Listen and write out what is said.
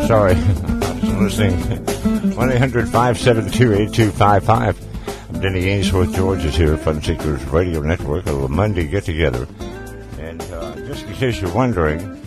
Sorry, I was listening. 1-800-572-8255. I'm Denny Ainsworth. George is here, Fun Seekers Radio Network, a little Monday get-together. And just in case you're wondering,